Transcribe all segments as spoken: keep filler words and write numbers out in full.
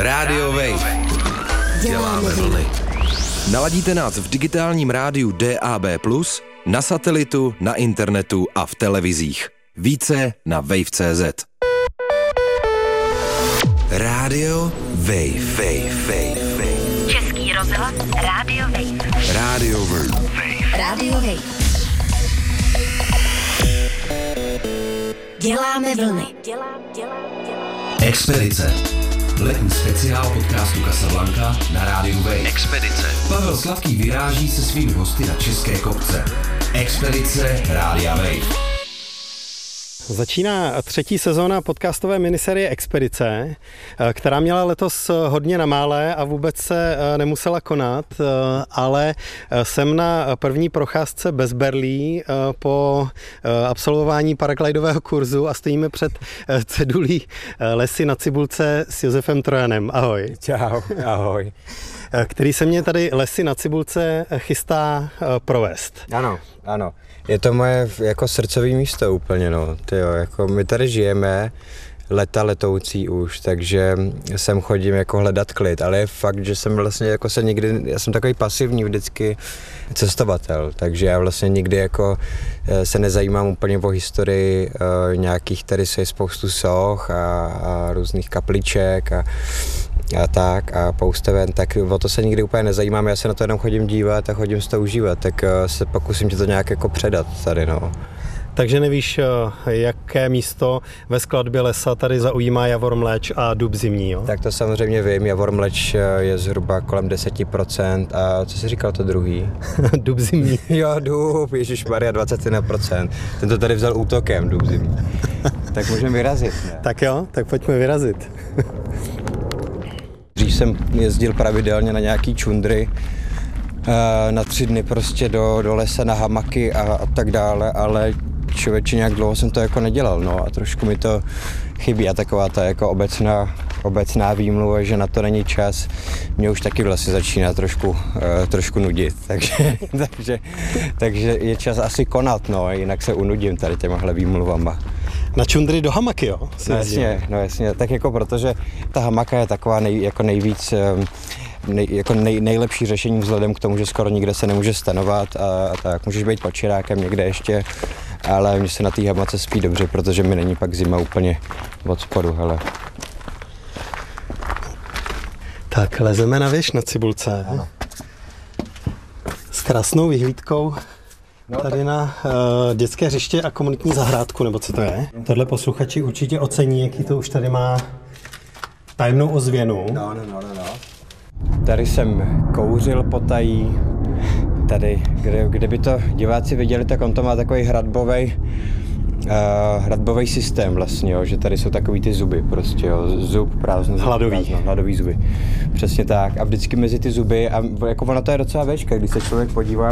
Rádio Wave. Děláme vlny. Naladíte nás v digitálním rádiu D A B plus, na satelitu, na internetu a v televizích. Více na wave tečka cé zet. Rádio Wave. Wave, Wave, Wave. Český rozhlas Rádio Wave. Rádio Wave. Rádio Wave. Děláme vlny. Dělá, dělá, dělá. Expedice. Letní speciál podcastu Casablanca na Rádiu Wave. Expedice. Pavel Sladký vyráží se svými hosty na české kopce. Expedice Rádia Wave. Začíná třetí sezóna podcastové miniserie Expedice, která měla letos hodně na mále a vůbec se nemusela konat, ale jsem na první procházce bez berlí po absolvování paraglidového kurzu a stojíme před cedulí Lesy na Cibulce s Josefem Trojanem. Ahoj. Čau, ahoj. Který se mě tady Lesy na Cibulce chystá provést. Ano, ano. Je to moje jako srdcové místo úplně, no. Tyjo, jako my tady žijeme leta letoucí už, takže sem chodím jako hledat klid, ale je fakt, že jsem vlastně jako se nikdy, já jsem takový pasivní vždycky cestovatel, takže já vlastně nikdy jako se nezajímám úplně o historii uh, nějakých, tady se je spoustu soch a, a různých kapliček a a tak a poustaven, tak o to se nikdy úplně nezajímám, já se na to jenom chodím dívat a chodím si to užívat, tak uh, se pokusím ti to nějak jako předat tady, no. Takže nevíš, jaké místo ve skladbě lesa tady zaujímá Javor Mleč a Dub zimní, jo? Tak to samozřejmě vím, Javor Mleč je zhruba kolem deset procent a co jsi říkal to druhý? Dub zimní. Jo, Dub, ježišmarja, dvacet jedna procent. Ten to tady vzal útokem, Dub zimní. Tak můžeme vyrazit, ne? Tak jo, tak pojďme vyrazit. Dřív jsem jezdil pravidelně na nějaký čundry, na tři dny prostě do, do lesa na hamaky a, a tak dále, ale člověče nějak dlouho jsem to jako nedělal, no a trošku mi to chybí a taková ta jako obecná, obecná výmluva, že na to není čas, mě už taky vlastně začíná trošku, uh, trošku nudit, takže, takže, takže je čas asi konat, no, jinak se unudím tady těmahle výmluvama. Na čundry do hamaky, jo? No jasně, no jasně, tak jako protože ta hamaka je taková nej, jako nejvíc, nej, jako nej, nejlepší řešení vzhledem k tomu, že skoro nikde se nemůže stanovat a, a tak, můžeš být pod čirákem někde ještě, ale mně se na té hamace spí dobře, protože mi není pak zima úplně od spodu, hele. Tak, lezeme na věž na Cibulce. Ano. S krásnou vyhlídkou. No, tady tak na uh, dětské hřiště a komunitní zahrádku, nebo co to je? Tohle posluchači určitě ocení, jaký to už tady má tajemnou ozvěnu. No, no, no, no. Tady jsem kouřil potají, tady, kde, kdyby to diváci viděli, tak on to má takový hradbovej, uh, hradbovej systém vlastně, jo, že tady jsou takový ty zuby prostě, jo, zub, prázdno, hladový. Prázdno, hladový zuby, přesně tak. A vždycky mezi ty zuby, a jako ono to je docela veška, když se člověk podívá,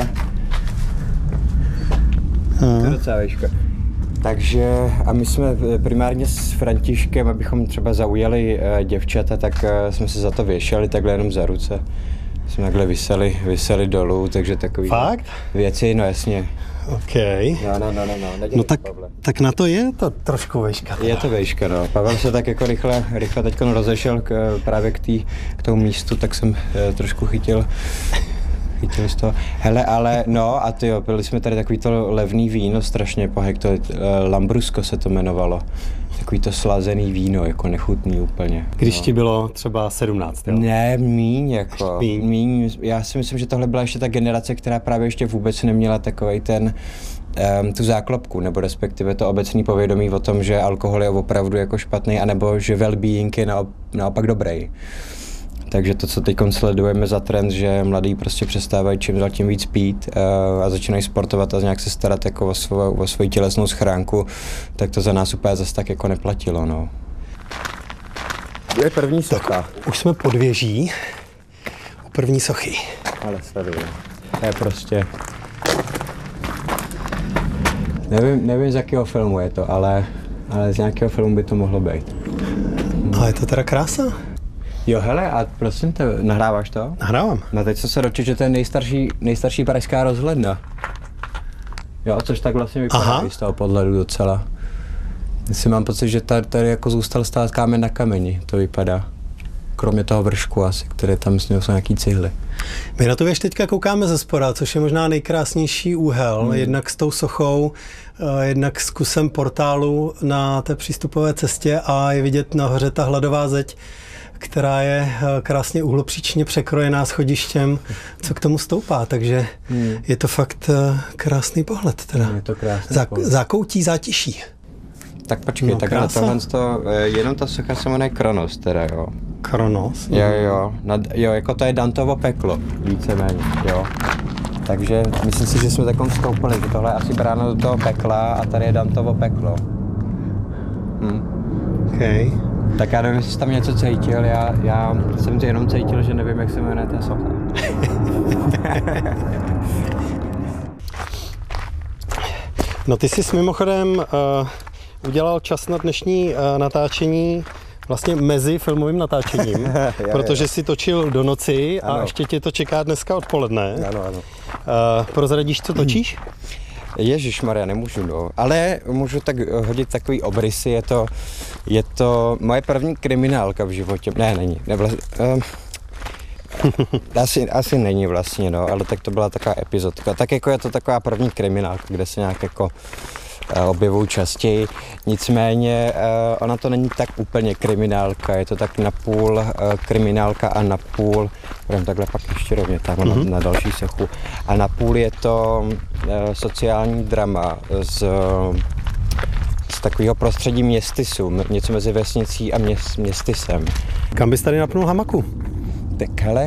to je docela veška. Takže a my jsme primárně s Františkem, abychom třeba zaujali uh, děvčata, tak uh, jsme se za to věšeli takhle jenom za ruce. Jsme takhle viseli, viseli dolů, takže takový Fakt? Věci, no jasně. OK. No, no, no, no, no, no tak, tak na to je to trošku vejška. Teda. Je to vejška, no. Pavel se tak jako rychle, rychle teďko rozešel k, právě k, tý, k tomu místu, tak jsem eh, trošku chytil, chytil z toho. Hele, ale no a ty jo, pili jsme tady takový to levný víno, strašně po hekto, eh, Lambrusco se to jmenovalo. Takový to slazený víno, jako nechutný úplně. Když no. ti bylo třeba sedmnáct, jo? Ne, míň, jako. Míň. míň. Já si myslím, že tohle byla ještě ta generace, která právě ještě vůbec neměla takovej ten, um, tu záklopku, nebo respektive to obecný povědomí o tom, že alkohol je opravdu jako špatný, anebo že well-being je naop, naopak dobrý. Takže to, co teď sledujeme za trend, že mladí prostě přestávají čím dál tím víc pít uh, a začínají sportovat a nějak se starat jako o, svou, o svoji tělesnou schránku, tak to za nás úplně zase tak jako neplatilo, no. Je první socha. Už jsme pod věží u první sochy. Ale sleduju. To je prostě... Nevím, nevím z jakého filmu je to, ale, ale z nějakého filmu by to mohlo být. Ale je to teda krása. Jo, hele, a prosím tě, nahráváš to? Nahrávám. No teď jsem se dočetl, že to je nejstarší, nejstarší pražská rozhledna. Jo, což tak vlastně vypadá z toho podhledu docela. Si mám pocit, že tady, tady jako zůstal stát kámen na kameni, to vypadá. kromě toho vršku asi, které tam jsou nějaký cihly. My na tu věž teďka koukáme ze spoda, což je možná nejkrásnější úhel, hmm. jednak s tou sochou, jednak s kusem portálu na té přístupové cestě a je vidět nahoře ta hladová zeď, která je krásně uhlopříčně překrojená schodištěm, co k tomu stoupá, takže hmm. je to fakt krásný pohled. Teda. Je to krásný Zá, pohled. Zákoutí zátiší. Tak počkej, no, takhle tohle to, jenom ta socha se jmenuje Kronos teda, jo. Kronos? Jo, jo, nad, jo, jako to je Dantovo peklo, víceméně, jo. Takže myslím si, že jsme takom vstoupili, že tohle je asi brána do toho pekla a tady je Dantovo peklo. Hm. Okay. Tak já nevím, jestli jsi tam něco cítil, já, já jsem to jenom cítil, že nevím, jak se jmenuje ta socha. No ty jsi mimochodem uh, udělal čas na dnešní uh, natáčení vlastně mezi filmovým natáčením, já, protože já. si točil do noci a ano. ještě tě to čeká dneska odpoledne. Ano, ano. Uh, prozradíš, co točíš? Ježišmarja, nemůžu, no. Ale můžu tak hodit takový obrysy, je to, je to moje první kriminálka v životě. Ne, není. Nebyla, uh, asi, asi není vlastně, no, ale tak to byla taková epizodka. Tak jako je to taková první kriminálka, kde se nějak jako uh, objevují častěji. Nicméně uh, ona to není tak úplně kriminálka, je to tak napůl uh, kriminálka a napůl, budeme takhle pak ještě rovně tam mm-hmm. na, na další sochu, a napůl je to uh, sociální drama z, z takového prostředí městysu, něco mezi vesnicí a měst, městysem. Kam bys tady napnul hamaku? Tak hele,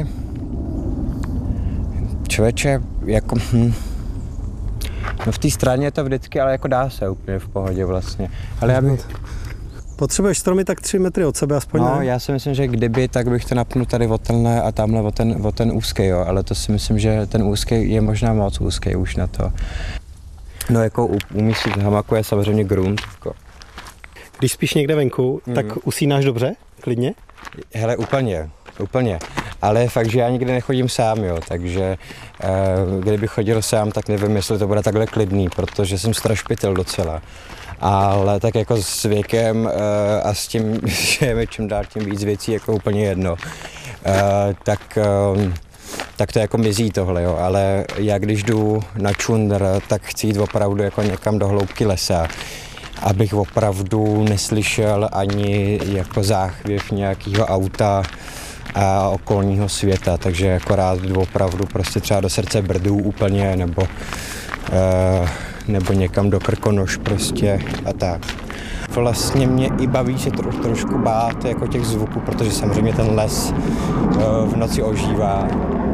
člověče, jako, hm, no v té straně je to vždycky, ale jako dá se úplně v pohodě vlastně. Ale já bych... Potřebuješ stromy tak tři metry od sebe aspoň, No, ne? já si myslím, že kdyby, tak bych to napnul tady o tenhle a tamhle o ten, o ten úzký, jo, ale to si myslím, že ten úzký je možná moc úzký už na to. No jako umístit hamaku je samozřejmě grunt. Jako. Když spíš někde venku, mm. tak usínáš dobře? Klidně? Hele, úplně. Úplně, ale fakt, že já nikdy nechodím sám, jo, takže eh, kdybych chodil sám, tak nevím, jestli to bude takhle klidný, protože jsem strašpitel docela. Ale tak jako s věkem eh, a s tím, že je čím dál tím víc věcí jako úplně jedno, eh, tak, eh, tak to jako mizí tohle, jo, ale já když jdu na čundr, tak chci jít opravdu jako někam do hloubky lesa, abych opravdu neslyšel ani jako záchvěv nějakého auta a okolního světa, takže akorát jdu opravdu prostě třeba do srdce Brdů úplně, nebo, uh, nebo někam do Krkonoš prostě a tak. Vlastně mě i baví se tro, trošku bát jako těch zvuků, protože samozřejmě ten les uh, v noci ožívá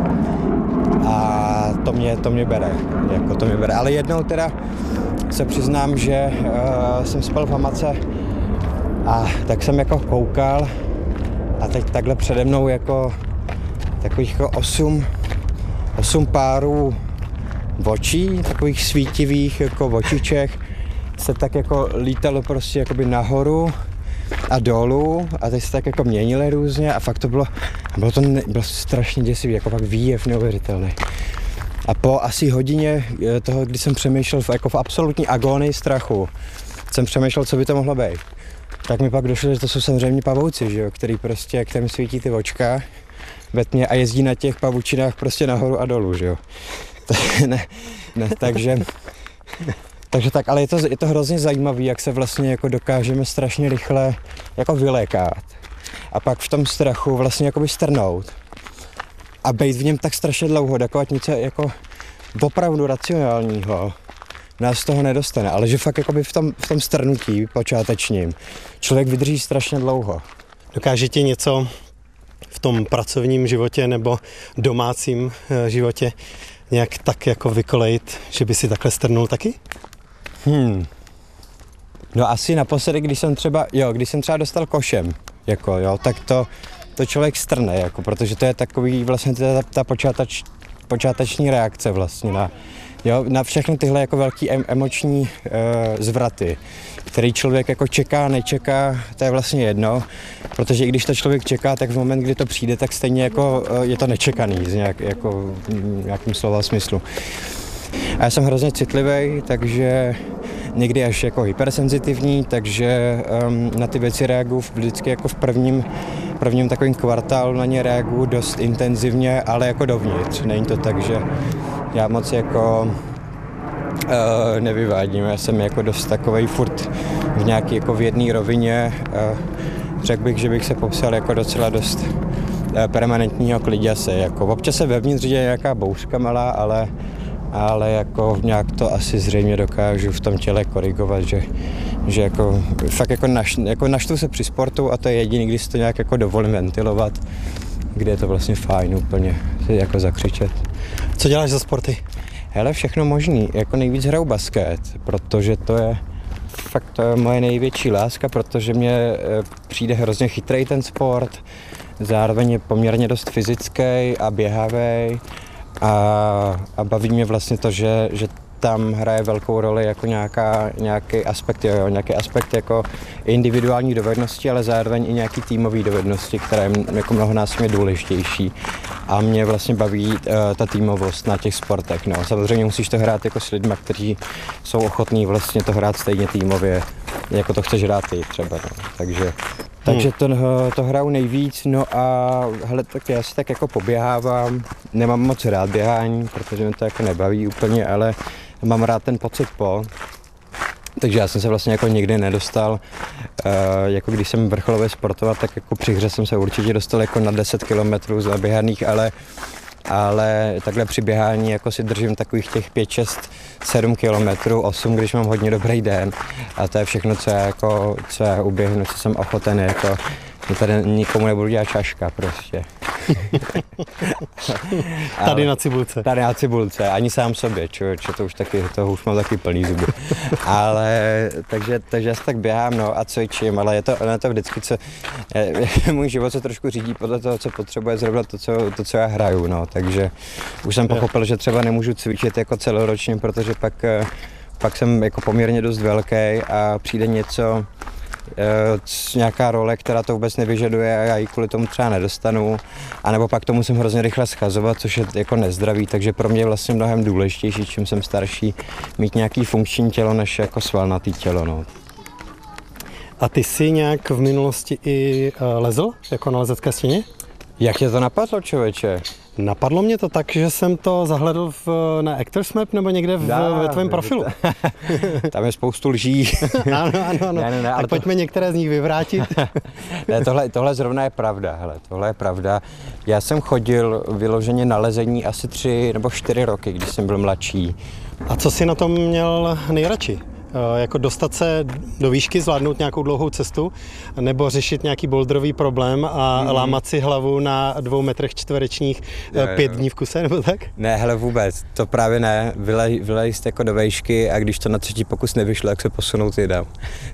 a to mě, to mě bere, jako to mě bere, ale jednou teda se přiznám, že uh, jsem spal v hamace a tak jsem jako koukal a teď takhle přede mnou jako takových jako osm, osm párů očí, takových svítivých jako očiček se tak jako lítalo prostě jakoby nahoru a dolů a teď se tak jako měnily různě a fakt to bylo, bylo to ne, bylo strašně děsivý, jako fakt výjev neuvěřitelný. A po asi hodině toho, kdy jsem přemýšlel v, jako v absolutní agónii strachu, jsem přemýšlel, co by to mohlo být. Tak mi pak došlo, že to jsou samozřejmě pavouci, že jo, který prostě, kterým svítí ty očka ve tmě a jezdí na těch pavučinách prostě nahoru a dolů, že jo. ne, ne, takže, takže tak, ale je to, je to hrozně zajímavý, jak se vlastně jako dokážeme strašně rychle jako vylékat a pak v tom strachu vlastně jakoby strnout a být v něm tak strašně dlouho, takovat něco jako opravdu racionálního nás z toho nedostane, ale že fakt jakoby v tom, v tom strnutí počátečním člověk vydrží strašně dlouho. Dokáže ti něco v tom pracovním životě nebo domácím životě nějak tak jako vykolejit, že by si takhle strnul taky? Hmm. No asi naposledy, když jsem třeba, jo, když jsem třeba dostal košem, jako jo, tak to, to člověk strne, jako, protože to je takový vlastně ta, ta počáteč, počáteční reakce vlastně na, jo, na všechny tyhle jako velký em, emoční e, zvraty, který člověk jako čeká, nečeká, to je vlastně jedno, protože i když to člověk čeká, tak v moment, kdy to přijde, tak stejně jako e, je to nečekaný z nějak, jako, nějakým slova smyslu. A já jsem hrozně citlivý, takže někdy až jako hypersenzitivní, takže um, na ty věci reaguju vždycky jako v prvním, prvním takovým kvartálu na ně reaguju dost intenzivně, ale jako dovnitř. Není to tak, že já moc jako uh, nevyvádím. Já jsem jako dost takovej furt v nějaký jako v jedné rovině. Uh, řekl bych, že bych se popsal jako docela dost uh, permanentního kliděse. Jako občas se vevnitř děje nějaká bouřka malá, ale ale jako nějak to asi zřejmě dokážu v tom těle korigovat, že, že jako fakt jako, naš, jako naštvu se při sportu a to je jediný, když si to nějak jako dovolím ventilovat, kde je to vlastně fajn úplně si jako zakřičet. Co děláš za sporty? Hele, všechno možný, jako nejvíc hraju basket, protože to je fakt to je moje největší láska, protože mě přijde hrozně chytrý ten sport, zároveň je poměrně dost fyzický a běhavý. A, a baví mě vlastně to, že, že tam hraje velkou roli jako nějaká, nějaký aspekt, jo, nějaký aspekt jako individuální dovednosti, ale zároveň i nějaký týmový dovednosti, které je jako mnohonásobně důležitější. A mě vlastně baví uh, ta týmovost na těch sportech. No. Samozřejmě musíš to hrát jako s lidmi, kteří jsou ochotní vlastně to hrát stejně týmově, jako to chceš hrát ty třeba. No. Takže Takže to, to hraju nejvíc, no a hele, tak já si tak jako poběhávám, nemám moc rád běhání, protože mě to jako nebaví úplně, ale mám rád ten pocit po, takže já jsem se vlastně jako nikdy nedostal, uh, jako když jsem vrcholově sportovat, tak jako při hře jsem se určitě dostal jako na deset kilometrů zaběhaných, ale ale takhle při běhání jako si držím takových těch pět, šest, sedm kilometrů, osm, když mám hodně dobrý den a to je všechno, co já jako, co já uběhnu, co jsem ochoten, jako tady nikomu nebudu dělat čaška prostě. Tady na cibulce. Tady na cibulce, ani sám sobě, člověče, to už taky, toho už mám taky plný zuby. Ale, takže, takže já se tak běhám, no a cvičím, ale je to, je to vždycky, co, je, můj život se trošku řídí podle toho, co potřebuje zrovna to, co, to, co já hraju, no, takže už jsem pochopil, že třeba nemůžu cvičit jako celoročně, protože pak, pak jsem jako poměrně dost velký a přijde něco, nějaká role, která to vůbec nevyžaduje a já ji kvůli tomu třeba nedostanu, anebo pak to musím hrozně rychle schazovat, což je jako nezdravý, takže pro mě je vlastně mnohem důležitější, čím jsem starší, mít nějaký funkční tělo, než jako svalnatý tělo. No. A ty jsi nějak v minulosti i uh, lezl, jako na lezecké stěně? Jak tě to napadlo, člověče? Napadlo mě to tak, že jsem to zahledl v, na Actors Map nebo někde v, Dá, ve tvém profilu. Tam je spoustu lží. Ano, ano, ano. Ne, ne, ne, tak pojďme to... některé z nich vyvrátit. Ne, tohle, tohle zrovna je pravda, hele, tohle je pravda. Já jsem chodil vyloženě na lezení asi tři nebo čtyři roky, když jsem byl mladší. A co jsi na tom měl nejradši? Jako dostat se do výšky, zvládnout nějakou dlouhou cestu, nebo řešit nějaký boulderový problém a mm. lámat si hlavu na dvou metrech čtverečních jo, pět jo. dní v kuse, nebo tak? Ne, hele vůbec, to právě ne. Vylej, vylejst jako do výšky a když to na třetí pokus nevyšlo, jak se posunout jdám.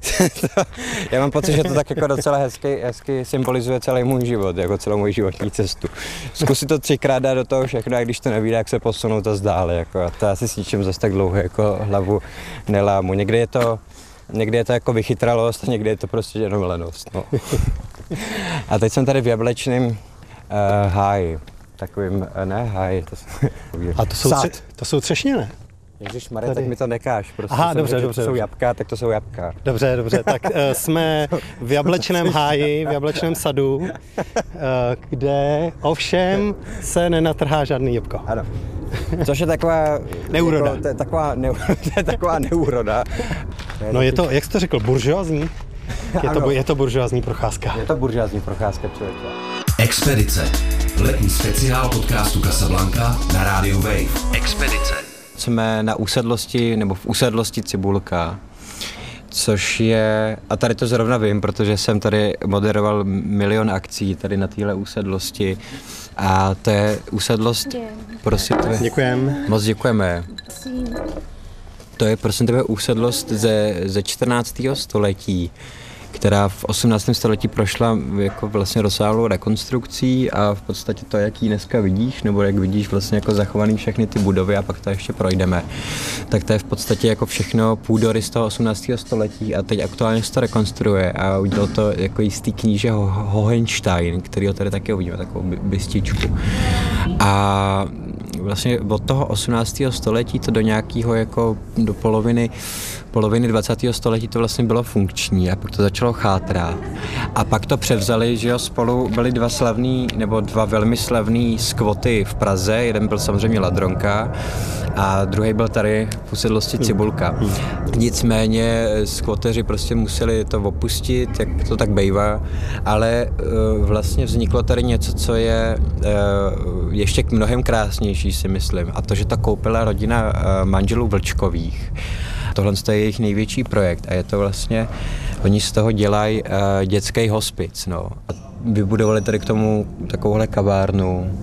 Já mám pocit, že to tak jako docela hezky, hezky symbolizuje celý můj život, jako celou moji životní cestu. Zkusit to třikrát dát do toho všechno a když to nevíde, jak se posunout a zdále. Jako, a to asi s ničím zase tak dlouho jako hlavu nelámu. Někdy je to, někdy je to jako vychytralost a někdy je to prostě jenom lenost. No. A teď jsem tady v jablečném uh, háji. Takovým, uh, ne háji. To jsou, a to jsou, tři, to jsou třešně, ne? Ježišmarja, tak mi to nekáš. Prostě Aha, dobře, řekl, dobře. To jsou jabka, tak to jsou jabka. Dobře, dobře. Tak uh, jsme v jablečném háji, v jablečném sadu, uh, kde ovšem se nenatrhá žádný jabko. Ano. Což je taková neuroda. Jako, to je taková, neu, to je taková neuroda. Je no je to, jak jsi to řekl, buržoazní? Je to, je to buržoazní procházka. Je to buržoazní procházka, člověče. Expedice. Letní speciál podcastu Casablanca na rádiu Wave. Expedice. Jsme na úsedlosti, nebo v úsedlosti Cibulka, což je, a tady to zrovna vím, protože jsem tady moderoval milion akcí tady na téhle úsedlosti. A to je úsedlost, prosím tebe. Děkujeme. Moc děkujeme. To je, prosím tebe, úsedlost ze, ze čtrnáctého století, která v osmnáctém století prošla jako vlastně rozsáhlou rekonstrukcí a v podstatě to, jak ji dneska vidíš, nebo jak vidíš vlastně jako zachovaný všechny ty budovy a pak to ještě projdeme, tak to je v podstatě jako všechno půdory z toho osmnáctého století a teď aktuálně se to rekonstruuje a udělal to jako jistý kníže Hohenstein, kterýho tady taky uvidíme, takovou bystičku. A vlastně od toho osmnáctého století to do nějakého jako do poloviny poloviny dvacátého století to vlastně bylo funkční a pak to začalo chátrat. A pak to převzali, že jo, spolu byli dva slavný, nebo dva velmi slavný skvoty v Praze, jeden byl samozřejmě Ladronka a druhý byl tady v usedlosti Cibulka. Nicméně skvoteři prostě museli to opustit, jak to tak bývá, ale uh, vlastně vzniklo tady něco, co je uh, ještě mnohem krásnější, si myslím, a to, že to koupila rodina uh, manželů Vlčkových. Tohle je jejich největší projekt a je to vlastně, oni z toho dělají uh, dětský hospic, no. Vybudovali tady k tomu takovouhle kavárnu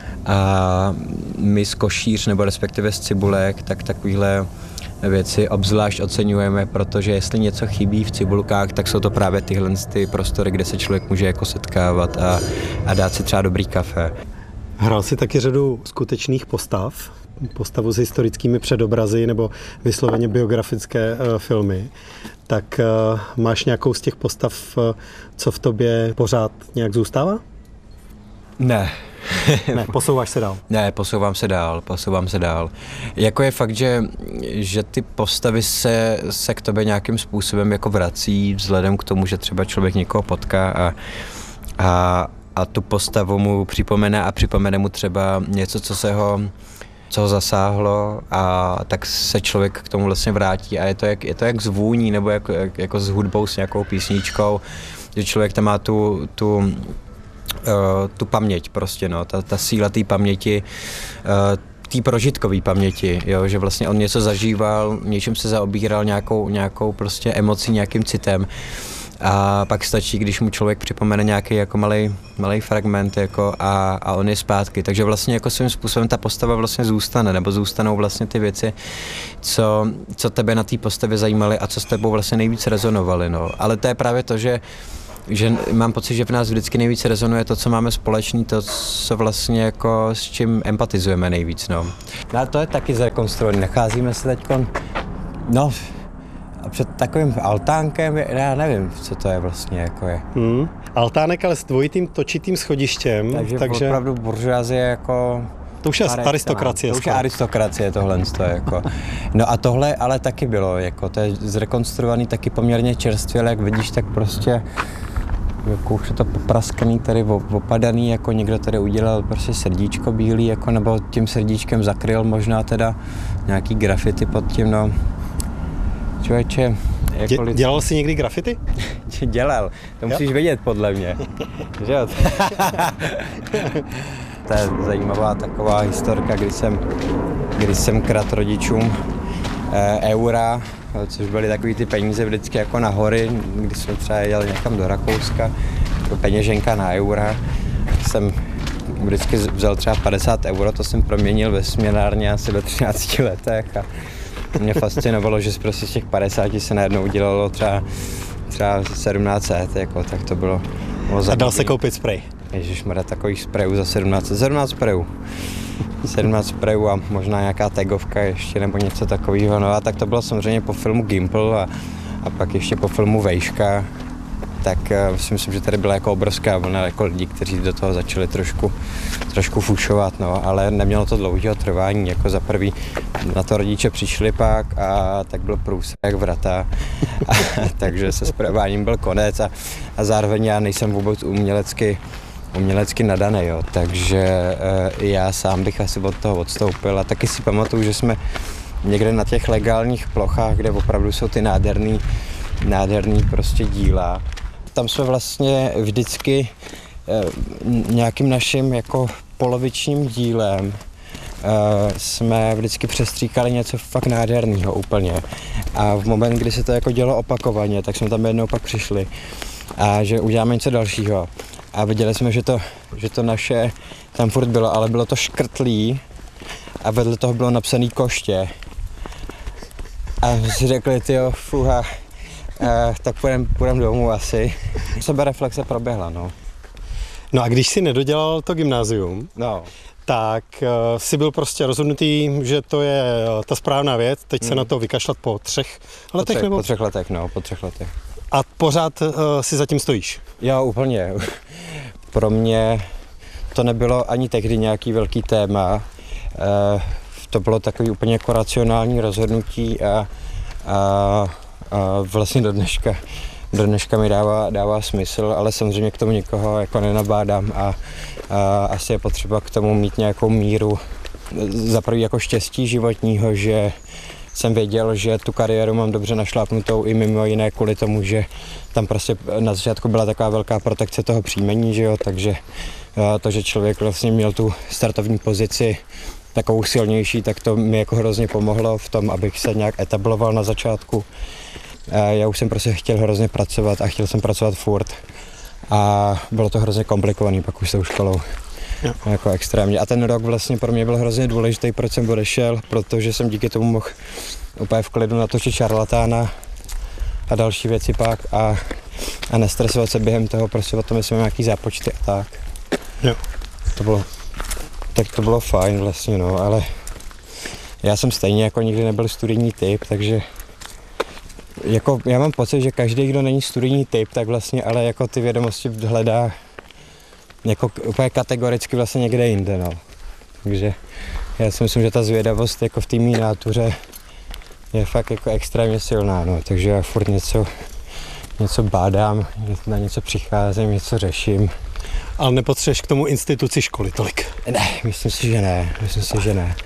a my z Košíř, nebo respektive z Cibulek, tak takovýhle věci obzvlášť oceňujeme, protože jestli něco chybí v Cibulkách, tak jsou to právě tyhle ty prostory, kde se člověk může jako setkávat a, a dát si třeba dobrý kafe. Hrál si taky řadu skutečných postav, postavu s historickými předobrazy nebo vysloveně biografické uh, filmy. Tak uh, máš nějakou z těch postav, uh, co v tobě pořád nějak zůstává? Ne. Ne, posouváš se dál. Ne, posouvám se dál, posouvám se dál. Jako je fakt, že, že ty postavy se, se k tobě nějakým způsobem jako vrací, vzhledem k tomu, že třeba člověk někoho potká a, a, a tu postavu mu připomene a připomene mu třeba něco, co se ho co ho zasáhlo, a tak se člověk k tomu vlastně vrátí a je to jak, je to jak zvůní nebo jako, jak, jako s hudbou, s nějakou písničkou, že člověk tam má tu, tu, uh, tu paměť prostě, no, ta, ta síla té paměti, uh, té prožitkové paměti, jo, že vlastně on něco zažíval, něčím se zaobíral, nějakou, nějakou prostě emocí, nějakým citem. A pak stačí, když mu člověk připomene nějaký jako malej, malej fragment jako a, a on je zpátky. Takže vlastně jako svým způsobem ta postava vlastně zůstane, nebo zůstanou vlastně ty věci, co, co tebe na té postavě zajímaly a co s tebou vlastně nejvíc rezonovaly. No. Ale to je právě to, že, že mám pocit, že v nás vždycky nejvíc rezonuje to, co máme společný, to, co vlastně jako s čím empatizujeme nejvíc. No. No, to je taky zrekonstruovaný. Nacházíme se teďkon, no, a před takovým altánkem, já nevím, co to je vlastně, jako je. Hmm. Altánek, ale s dvojitým točitým schodištěm. Takže, takže opravdu buržoazie jako... To už je aristokracie. To už je aristokracie tohle. Jako. No a tohle ale taky bylo, jako, to je zrekonstruovaný taky poměrně čerstvě, jak vidíš, tak prostě jako už je to popraskaný, tady opadaný, jako někdo tady udělal prostě srdíčko bílý, jako, nebo tím srdíčkem zakryl možná teda nějaký grafity pod tím, no. Člověče, jako Dě, dělal jsi někdy grafity? Dělal, to musíš jo? vědět podle mě. Že jo? To je zajímavá taková historka, kdy jsem, kdy jsem kradl rodičům e, eura, což byly takový ty peníze vždycky jako na hory, když jsem třeba jel někam do Rakouska, jako peněženka na eura. Jsem vždycky vzal třeba padesát euro, to jsem proměnil ve směnárně asi ve třinácti letech. A mě fascinovalo, že prostě z těch padesáti se najednou udělalo třeba, třeba sedmnáct set, jako, tak to bylo, bylo A dal se koupit sprej? Ježišmarja, takových sprejů za sedmnáct set, sedmnáct sprejů. sedmnáct sprejů a možná nějaká tagovka ještě nebo něco takového. No a tak to bylo samozřejmě po filmu Gimple a, a pak ještě po filmu Vejška. Tak uh, si myslím, že tady byla jako obrovská vlna jako lidí, kteří do toho začali trošku, trošku fušovat, no, ale nemělo to dlouhého trvání, jako za prvý na to rodiče přišli pak a tak byl průsek vrata, a, takže se sprováním byl konec a, a zároveň já nejsem vůbec umělecky, umělecky nadaný, jo, takže uh, já sám bych asi od toho odstoupil a taky si pamatuju, že jsme někde na těch legálních plochách, kde opravdu jsou ty nádherný, nádherný prostě díla. Tam jsme vlastně vždycky eh, nějakým naším jako polovičním dílem eh, jsme vždycky přestříkali něco fakt nádherného úplně. A v moment, kdy se to jako dělo opakovaně, tak jsme tam jednou pak přišli a že uděláme něco dalšího. A viděli jsme, že to, že to naše tam furt bylo, ale bylo to škrtlý a vedle toho bylo napsaný Koště. A si řekli, tyjo, fuha, Uh, tak půjdem, půjdem domů asi. Sebereflexe proběhla, no. No a když jsi nedodělal to gymnázium, no. tak uh, jsi byl prostě rozhodnutý, že to je uh, ta správná věc, teď hmm. se na to vykašlat po třech letech, po třech, nebo? Po třech letech, no, po třech letech. A pořád uh, si zatím stojíš? Jo, úplně. Pro mě to nebylo ani tehdy nějaký velký téma. Uh, to bylo takový úplně jako racionální rozhodnutí a a, a vlastně do dneška, do dneška mi dává, dává smysl, ale samozřejmě k tomu nikoho jako nenabádám a, a asi je potřeba k tomu mít nějakou míru za prvý jako štěstí životního, že jsem věděl, že tu kariéru mám dobře našlápnutou i mimo jiné kvůli tomu, že tam prostě na začátku byla taková velká protekce toho příjmení, že jo, takže to, že člověk vlastně měl tu startovní pozici takovou silnější, tak to mi jako hrozně pomohlo v tom, abych se nějak etabloval na začátku. Já už jsem prostě chtěl hrozně pracovat a chtěl jsem pracovat furt a bylo to hrozně komplikovaný pak už s tou školou. Jo. Jako extrémně. A ten rok vlastně pro mě byl hrozně důležitý, proč jsem odešel, protože jsem díky tomu mohl úplně v klidu natočit Šarlatána a další věci pak a, a nestresovat se během toho, prostě o tom jsme nějaký zápočty a tak. Jo. To bylo, tak to bylo fajn vlastně, no, ale já jsem stejně jako nikdy nebyl studijní typ, takže jako já mám pocit, že každý, kdo není studijní typ, tak vlastně ale jako ty vědomosti hledá jako úplně kategoricky vlastně někde jinde, no. Takže já si myslím, že ta zvědavost jako v té mý nátuře je fakt jako extrémně silná, no. Takže já furt něco, něco bádám, na něco přicházím, něco řeším. Ale nepotřebuješ k tomu instituci školy tolik? Ne, myslím si, že ne, myslím si, že ne.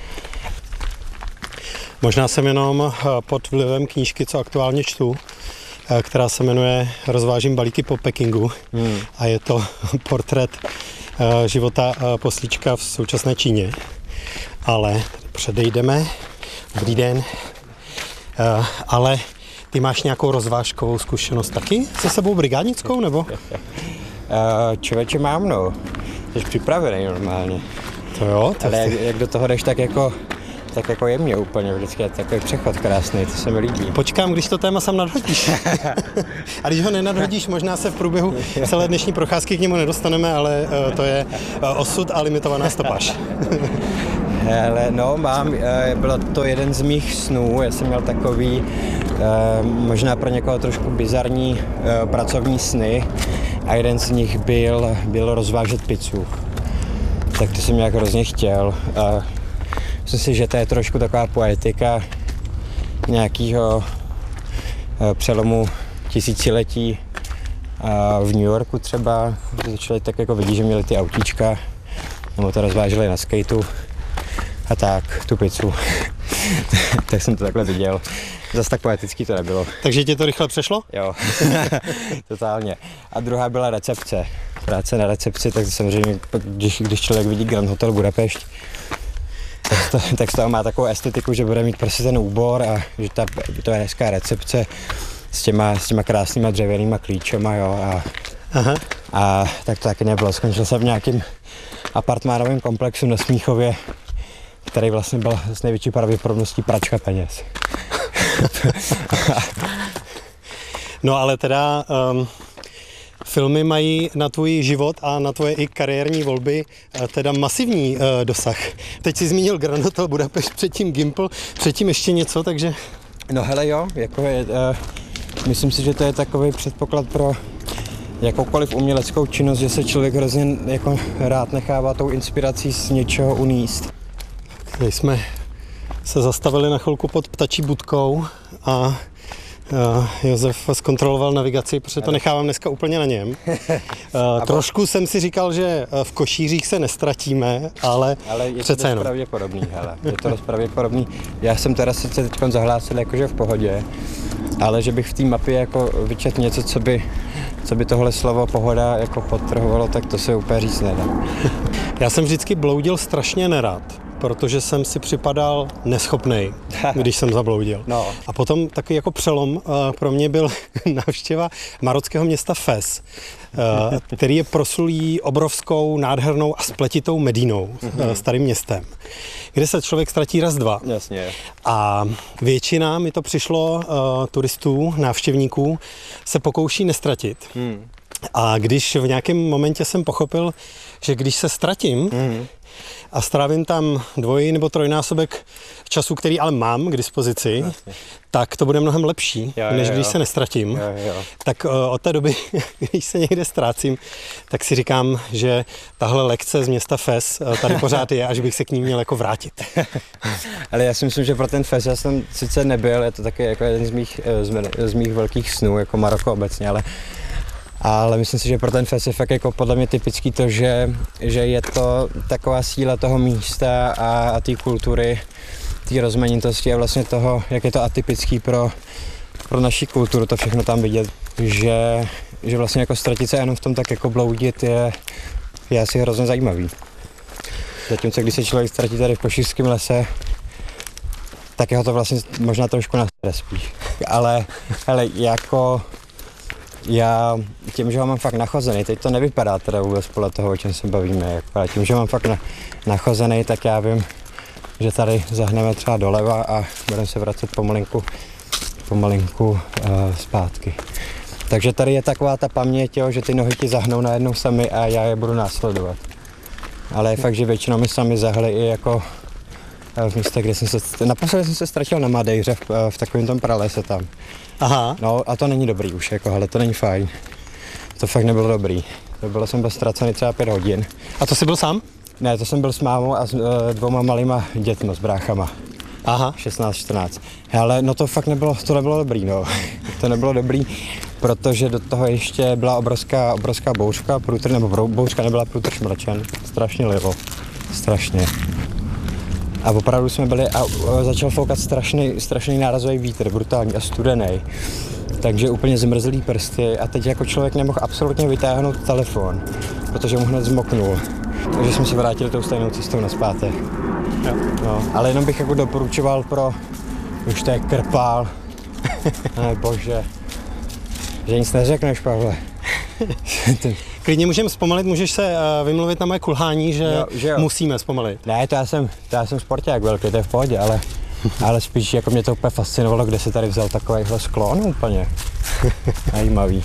Možná jsem jenom pod vlivem knížky, co aktuálně čtu, která se jmenuje Rozvážím balíky po Pekingu hmm. a je to portrét života poslíčka v současné Číně. Ale předejdeme. Dobrý den. Ale ty máš nějakou rozvážkovou zkušenost taky se sebou brigádnickou, nebo? Člověče mám, no. Jsi připravený normálně. To jo. To ale jste... jak, jak do toho jdeš, tak jako tak jako jemně úplně, vždycky je takový přechod krásný, to se mi líbí. Počkám, když to téma sám nadhodíš. A když ho nenadhodíš, možná se v průběhu celé dnešní procházky k němu nedostaneme, ale uh, to je uh, osud a limitovaná stopáž. Ale no, mám, uh, byl to jeden z mých snů, já jsem měl takový, uh, možná pro někoho trošku bizarní uh, pracovní sny a jeden z nich byl, byl rozvážet pizzu. Tak to jsem nějak hrozně chtěl. Uh, Myslím si, že to je trošku taková poetika nějakého přelomu tisíciletí v New Yorku třeba, že člověk tak jako vidí, že měli ty autíčka, nebo to rozváželi na skateu a tak, tu pizzu. Tak jsem to takhle viděl. Zas tak poetický to nebylo. Takže tě to rychle přešlo? Jo, totálně. A druhá byla recepce. Práce na recepci, tak samozřejmě, když, když člověk vidí Grand Hotel Budapešť, tak to, tak to má takovou estetiku, že bude mít prostě ten úbor a že ta, to je hezká recepce s těma, s těma krásnýma dřevěnýma klíčema, jo, a, Aha. a tak to taky nebylo. Skončil jsem v nějakém apartmánovém komplexu na Smíchově, který vlastně byl s největší pravděpodobností pračka peněz. No ale teda um, filmy mají na tvůj život a na tvoje i kariérní volby teda masivní uh, dosah. Teď jsi zmínil Grand Hotel Budapešť, předtím Gimpl, předtím ještě něco, takže... No hele jo, jako je, uh, myslím si, že to je takový předpoklad pro jakoukoliv uměleckou činnost, že se člověk hrozně jako rád nechává tou inspirací z něčeho uníst. Tady jsme se zastavili na chvilku pod ptačí budkou a Uh, Josef zkontroloval navigaci, protože to nechávám dneska úplně na něm. Uh, trošku jsem si říkal, že v Košířích se nestratíme, ale, ale je přece jenom. Ale je to dost pravděpodobný, hele. Je to dost pravděpodobný. Já jsem teda sice teď zahlásil jakože v pohodě, ale že bych v té mapě jako vyčetl něco, co by, co by tohle slovo pohoda jako podtrhovalo, tak to se úplně říct nedá. Já jsem vždycky bloudil strašně nerad, protože jsem si připadal neschopnej, když jsem zabloudil. No. A potom takový jako přelom uh, pro mě byl návštěva marockého města Fez, uh, který je proslulý obrovskou, nádhernou a spletitou Medínou, mm-hmm. uh, starým městem, kde se člověk ztratí raz, dva. Jasně. A většina, mi to přišlo, uh, turistů, návštěvníků, se pokouší nestratit. Hmm. A když v nějakém momentě jsem pochopil, že když se ztratím mm. a strávím tam dvoj nebo trojnásobek času, který ale mám k dispozici, vlastně. tak to bude mnohem lepší, jo, než jo, když jo. se nestratím. Jo, jo. Tak od té doby, když se někde ztrácím, tak si říkám, že tahle lekce z města Fez tady pořád je, až bych se k ní měl jako vrátit. Ale já si myslím, že pro ten Fez já jsem sice nebyl, je to taky jako jeden z mých, z mých velkých snů, jako Maroko obecně, ale Ale myslím si, že pro ten Fez je fakt jako podle mě typický to, že, že je to taková síla toho místa a, a té kultury, té rozmanitosti a vlastně toho, jak je to atypický pro, pro naši kulturu, to všechno tam vidět, že, že vlastně jako ztratit se jenom v tom tak jako bloudit je, je asi hrozně zajímavý. Zatímco když se člověk ztratí tady v Košickém lese, tak jeho to vlastně možná trošku nasere spíš. Ale, ale jako já tím, že ho mám fakt nachozený, teď to nevypadá teda vůbec podle toho, o čem se bavíme, ale tím, že mám fakt na, nachozený, tak já vím, že tady zahneme třeba doleva a budeme se vracet pomalinku, pomalinku uh, zpátky. Takže tady je taková ta paměť, jo, že ty nohy ti zahnou najednou sami a já je budu následovat. Ale je fakt, že většinou mi sami zahli i jako v místě, kde jsem se, naposledy jsem se ztratil na Madejře v, v takovém tom pralese tam. Aha. No a to není dobrý už, jako, ale to není fajn. To fakt nebylo dobrý. To bylo jsem byl ztracený třeba pět hodin. A to jsi byl sám? Ne, to jsem byl s mámou a s uh, dvouma malýma dětma, s bráchama. Aha. šestnáct čtrnáct. Ale no to fakt nebylo, to nebylo dobrý, no. To nebylo dobrý, protože do toho ještě byla obrovská, obrovská bouřka, průtr, nebo bouřka nebyla, průtrž mračen. Strašně livo. Strašně. A opravdu jsme byli a začal foukat strašný, strašný nárazový vítr, brutální a studený. Takže úplně zmrzlý prsty a teď jako člověk nemohl absolutně vytáhnout telefon, protože mu hned zmoknul. Takže jsme se vrátili tou stejnou cestou nazpátek. No, ale jenom bych jako doporučoval pro, už to je krpál, ne bože, že nic neřekneš, Pavle. Klidně můžeme zpomalit, můžeš se uh, vymluvit na moje kulhání, že, jo, že jo. musíme zpomalit. Ne, to já jsem, to já jsem sporták velký, to je v pohodě, ale, ale spíš jako mě to úplně fascinovalo, kde se tady vzal takovýhle sklon úplně. Zajímavý.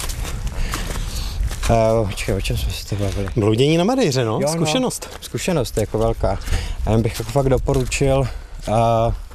Uh, počkej, o čem jsme se to bavili? Bloudění na Madejře, no, jo, zkušenost. No, zkušenost je jako velká. A jen bych jako fakt doporučil uh,